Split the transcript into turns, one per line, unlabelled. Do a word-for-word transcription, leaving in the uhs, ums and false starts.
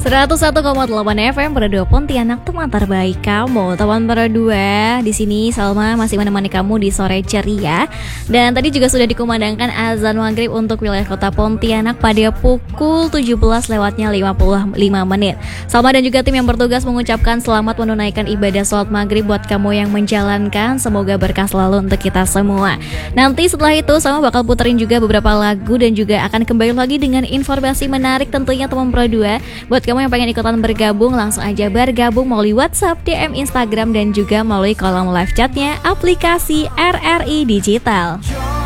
seratus satu koma delapan F M Radio Pontianak, teman terbaik kamu. Teman berdua, di sini Salma masih menemani kamu di sore ceria. Dan tadi juga sudah dikumandangkan azan maghrib untuk wilayah kota Pontianak pada pukul tujuh belas lewatnya lima puluh lima menit. Salma dan juga tim yang bertugas mengucapkan selamat menunaikan ibadah sholat maghrib buat kamu yang menjalankan. Semoga berkah selalu untuk kita semua. Nanti setelah itu Salma bakal puterin juga beberapa lagu dan juga akan kembali lagi dengan informasi menarik tentunya teman berdua. Buat kamu yang pengen ikutan bergabung, langsung aja bergabung melalui WhatsApp, D M Instagram, dan juga melalui kolom live chatnya aplikasi R R I Digital.